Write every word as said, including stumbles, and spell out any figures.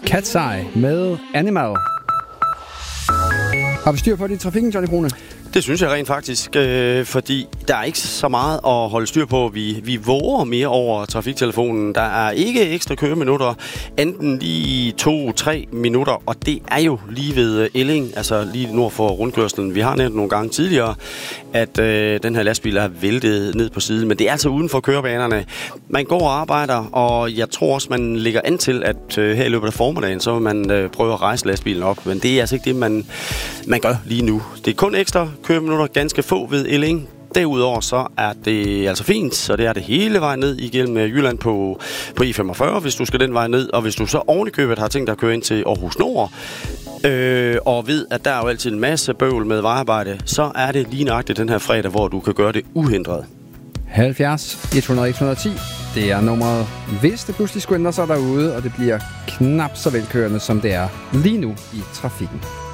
Cat's Eye med Animal. Har vi styr på det i trafikken, Johnny Brune? Det synes jeg rent faktisk, øh, fordi der er ikke så meget at holde styr på. Vi, vi våger mere over trafiktelefonen. Der er ikke ekstra køreminutter, enten lige to-tre minutter, og det er jo lige ved Elling, altså lige nord for rundkørslen. Vi har nævnt nogle gange tidligere, at øh, den her lastbil er væltet ned på siden, men det er altså uden for kørebanerne. Man går og arbejder, og jeg tror også, man lægger an til, at øh, her i løbet af formiddagen, så vil man øh, prøve at rejse lastbilen op, men det er altså ikke det, man, man gør lige nu. Det er kun ekstra køreminutter, ganske få ved Elling. Derudover så er det altså fint, så det er det hele vejen ned igennem Jylland på, på E femogfyrre, hvis du skal den vej ned. Og hvis du så oven i købet har tænkt dig at køre ind til Aarhus Nord, øh, og ved, at der er jo altid en masse bøvl med vejarbejde, så er det lige nøjagtigt den her fredag, hvor du kan gøre det uhindret. halvfjerds et hundrede et hundrede og ti, det er nummeret, hvis det pludselig skulle ændre sig derude, og det bliver knap så velkørende, som det er lige nu i trafikken.